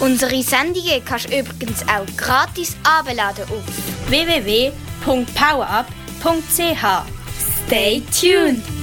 Unsere Sendungen kannst du übrigens auch gratis herunterladen auf www.powerup.ch. Stay tuned!